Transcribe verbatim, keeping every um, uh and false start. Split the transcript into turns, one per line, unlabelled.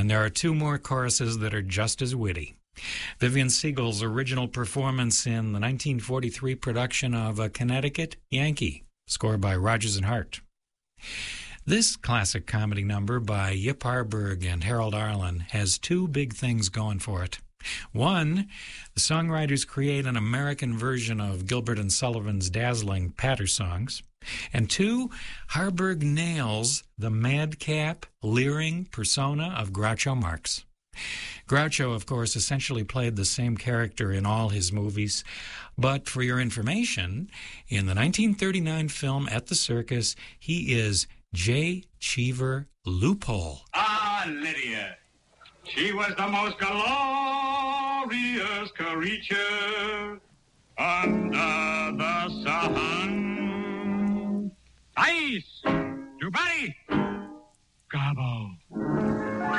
And there are two more choruses that are just as witty. Vivian Siegel's original performance in the nineteen forty-three production of A Connecticut Yankee, scored by Rodgers and Hart. This classic comedy number by Yip Harburg and Harold Arlen has two big things going for it. One, the songwriters create an American version of Gilbert and Sullivan's dazzling patter songs. And two, Harburg nails the madcap, leering persona of Groucho Marx. Groucho, of course, essentially played the same character in all his movies. But for your information, in the nineteen thirty-nine film At the Circus, he is J. Cheever Loophole.
Ah, Lydia. She was the most glorious creature under the sun. Ice! Jubari! Gobbo!